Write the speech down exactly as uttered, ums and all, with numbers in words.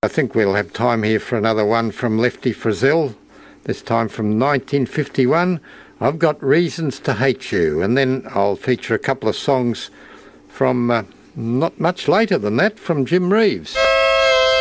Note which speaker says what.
Speaker 1: I think we'll have time here for another one from Lefty Frizzell, this time from nineteen fifty-one. I've Got Reasons to Hate You, and then I'll feature a couple of songs from uh, not much later than that, from Jim Reeves.